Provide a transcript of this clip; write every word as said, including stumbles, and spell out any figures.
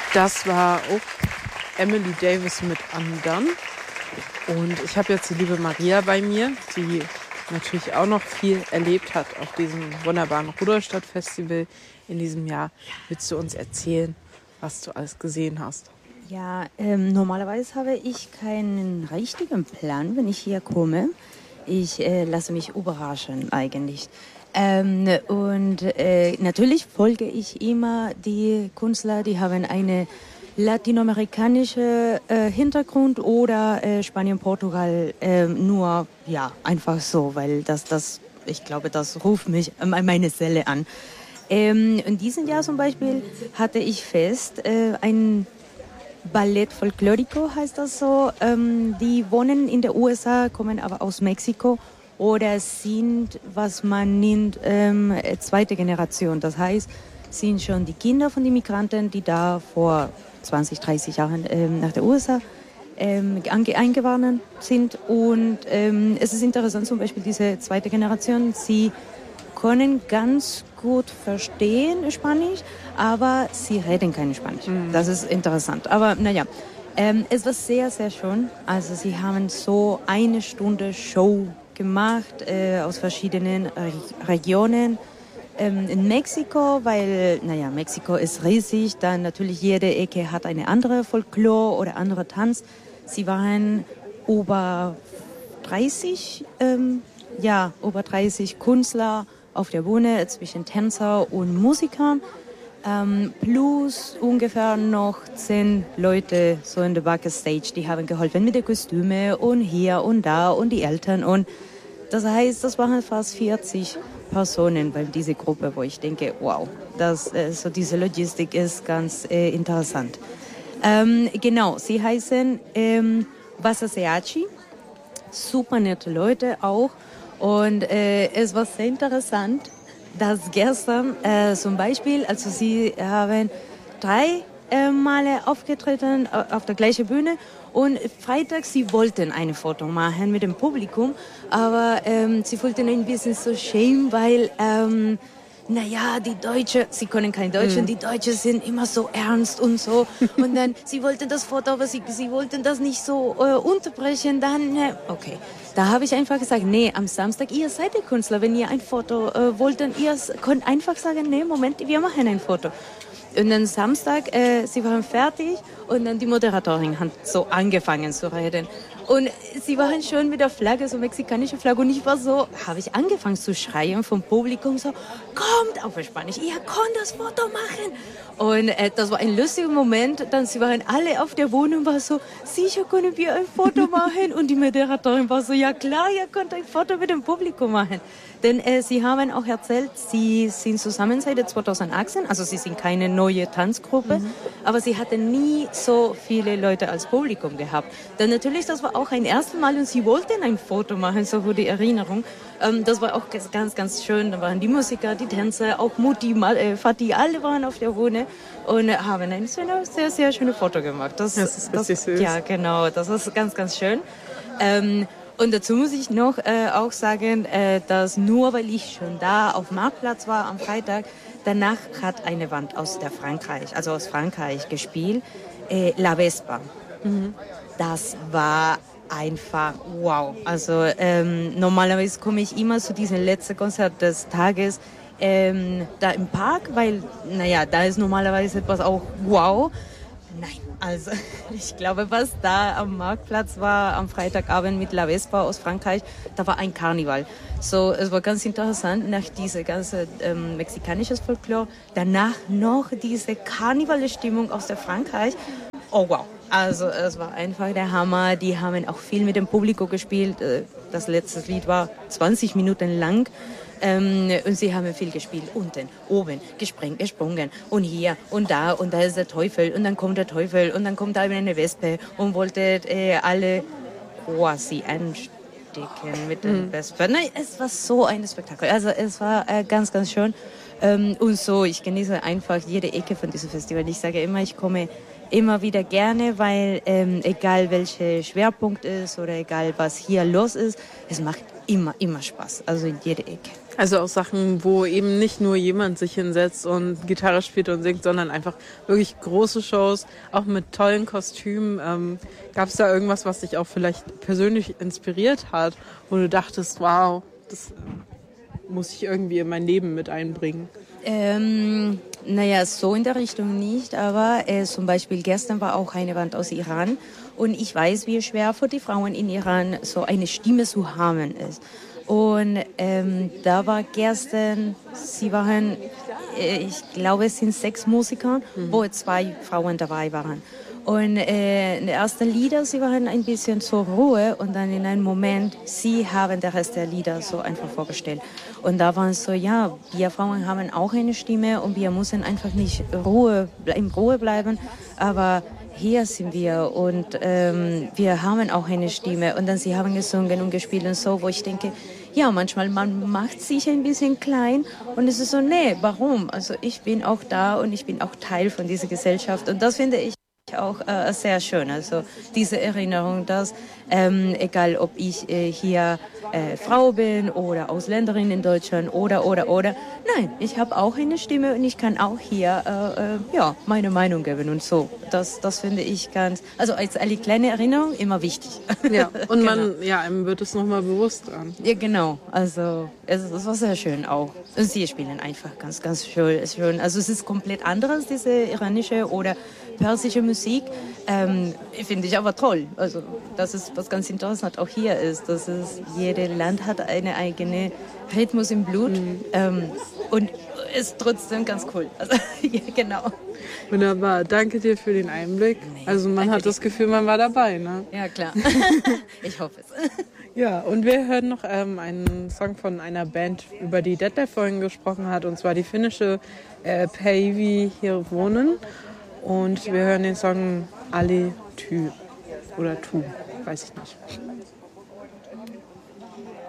Das war auch Emily Davis mit Undone. Und ich habe jetzt die liebe Maria bei mir, die natürlich auch noch viel erlebt hat auf diesem wunderbaren Rudolstadt-Festival in diesem Jahr. Willst du uns erzählen, was du alles gesehen hast? Ja, ähm, normalerweise habe ich keinen richtigen Plan, wenn ich hier komme. Ich äh, lasse mich überraschen eigentlich. Ähm, und äh, natürlich folge ich immer die Künstler, die haben eine latinamerikanische äh, Hintergrund oder äh, Spanien, Portugal, äh, nur ja einfach so, weil das, das, ich glaube, das ruft mich äh, meine Seele an. Ähm, in diesem Jahr zum Beispiel hatte ich fest äh, ein Ballett Folklorico heißt das so. Ähm, die wohnen in den U S A, kommen aber aus Mexiko oder sind, was man nennt, ähm, zweite Generation. Das heißt, sind schon die Kinder von den Migranten, die da vor zwanzig, dreißig Jahren ähm, nach der U S A ähm, eingewandert sind. Und ähm, es ist interessant, zum Beispiel diese zweite Generation, sie können ganz gut verstehen Spanisch, aber sie reden kein Spanisch. Mhm. Das ist interessant. Aber naja, ähm, es war sehr, sehr schön. Also sie haben so eine Stunde Show gemacht äh, aus verschiedenen Re- Regionen. Ähm, in Mexiko, weil, naja, Mexiko ist riesig, dann natürlich jede Ecke hat eine andere Folklore oder andere Tanz. Sie waren über dreißig, ähm, ja, über dreißig Künstler auf der Bühne zwischen Tänzer und Musikern, ähm, plus ungefähr noch zehn Leute so in der Backstage, die haben geholfen mit den Kostümen und hier und da und die Eltern und das heißt, das waren fast vierzig Personen bei dieser Gruppe, wo ich denke, wow, das, äh, so diese Logistik ist ganz äh, interessant. Ähm, genau, sie heißen ähm, Wasaseachi, super nette Leute auch. Und äh, es war sehr interessant, dass gestern äh, zum Beispiel, also sie haben drei äh, Male aufgetreten auf der gleichen Bühne und Freitag, sie wollten ein Foto machen mit dem Publikum, aber ähm, sie wollten ein bisschen so schämen, weil ähm, naja, die Deutschen, sie können kein Deutsch und die Deutschen sind immer so ernst und so. Und dann, sie wollten das Foto, aber sie, sie wollten das nicht so äh, unterbrechen. Dann, äh, okay, da habe ich einfach gesagt, nee, am Samstag, ihr seid die Künstler, wenn ihr ein Foto äh, wollt, dann ihr könnt einfach sagen, nee, Moment, wir machen ein Foto. Und dann Samstag, äh, sie waren fertig und dann die Moderatorin hat so angefangen zu reden. Und sie waren schon mit der Flagge, so mexikanische Flagge. Und ich war so, habe ich angefangen zu schreien vom Publikum, so, kommt auf Spanisch, ihr könnt das Foto machen. Und äh, das war ein lustiger Moment. Dann sie waren alle auf der Bühne und war so, sicher können wir ein Foto machen. Und die Moderatorin war so, ja klar, ihr könnt ein Foto mit dem Publikum machen. Denn äh, sie haben auch erzählt, sie sind zusammen seit zweitausendachtzehn, also sie sind keine neue Tanzgruppe, mhm. aber sie hatten nie so viele Leute als Publikum gehabt. Denn natürlich, das war auch ein erstes Mal und sie wollten ein Foto machen, so für die Erinnerung. Ähm, das war auch ganz, ganz schön. Da waren die Musiker, die Tänzer, auch Mutti, Mal, äh, Fatih, alle waren auf der Bühne und äh, haben ein sehr, sehr, sehr schönes Foto gemacht. Das, das ist das, richtig süß. Ja, genau, das ist ganz, ganz schön. Ähm, Und dazu muss ich noch äh, auch sagen, äh, dass nur weil ich schon da auf dem Marktplatz war am Freitag, danach hat eine Band aus der Frankreich, also aus Frankreich gespielt, äh, La Vespa. Mhm. Das war einfach wow. Also ähm, normalerweise komme ich immer zu diesem letzten Konzert des Tages ähm, da im Park, weil, naja, da ist normalerweise etwas auch wow. Nein, also ich glaube, was da am Marktplatz war am Freitagabend mit La Vespa aus Frankreich, da war ein Karneval. So, es war ganz interessant, nach dieser ganzen ähm, mexikanischen Folklore, danach noch diese Karnevalstimmung aus der Frankreich. Oh wow, also es war einfach der Hammer. Die haben auch viel mit dem Publikum gespielt. Das letzte Lied war zwanzig Minuten lang. Ähm, und sie haben viel gespielt, unten, oben, gesprengt, gesprungen und hier und da und da ist der Teufel und dann kommt der Teufel und dann kommt da eine Wespe und wollte äh, alle quasi anstecken mit den mhm. Wespen. Nein, es war so ein Spektakel, also es war äh, ganz, ganz schön. Ähm, und so, ich genieße einfach jede Ecke von diesem Festival. Ich sage immer, ich komme immer wieder gerne, weil ähm, egal welcher Schwerpunkt ist oder egal was hier los ist, es macht immer, immer Spaß. Also in jeder Ecke. Also auch Sachen, wo eben nicht nur jemand sich hinsetzt und Gitarre spielt und singt, sondern einfach wirklich große Shows, auch mit tollen Kostümen. Ähm, Gab es da irgendwas, was dich auch vielleicht persönlich inspiriert hat, wo du dachtest, wow, das muss ich irgendwie in mein Leben mit einbringen? Ähm, naja, so in der Richtung nicht, aber äh, zum Beispiel gestern war auch eine Band aus Iran und ich weiß, wie schwer für die Frauen in Iran so eine Stimme zu haben ist. Und ähm, da war gestern, sie waren, äh, ich glaube, es sind sechs Musiker, mhm. wo zwei Frauen dabei waren. Und äh, in den ersten Lieder, sie waren ein bisschen zur Ruhe und dann in einem Moment, sie haben den Rest der Lieder so einfach vorgestellt. Und da waren es so, ja, wir Frauen haben auch eine Stimme und wir müssen einfach nicht Ruhe, in Ruhe bleiben, aber hier sind wir und ähm, wir haben auch eine Stimme. Und dann sie haben gesungen und gespielt und so, wo ich denke, ja, manchmal man macht sich ein bisschen klein und es ist so, nee, warum? Also ich bin auch da und ich bin auch Teil von dieser Gesellschaft und das finde ich auch äh, sehr schön. Also diese Erinnerung, dass ähm, egal ob ich äh, hier äh, Frau bin oder Ausländerin in Deutschland oder oder oder, nein, ich habe auch eine Stimme und ich kann auch hier äh, äh, ja meine Meinung geben und so. Das das finde ich ganz, also als eine kleine Erinnerung immer wichtig. Ja, und genau. man, ja, einem wird es nochmal bewusst dran. Ja, genau. Also es, es war sehr schön auch. Also, sie spielen einfach ganz, ganz schön, schön. Also es ist komplett anderes, diese iranische oder persische Musik. Ähm, finde ich aber toll. Also das ist was ganz interessant auch hier ist, dass es jedes Land hat eine eigene Rhythmus im Blut mhm. ähm, und ist trotzdem ganz cool. Also ja, genau. Wunderbar, danke dir für den Einblick. Nee, also man hat das Gefühl, man war dabei, ne? Ja, klar. Ich hoffe es. Ja, und wir hören noch ähm, einen Song von einer Band, über die Detlef vorhin gesprochen hat, und zwar die finnische äh, Päivi Hirvonen. Und wir hören den Song Ali Ty oder Tu, weiß ich nicht.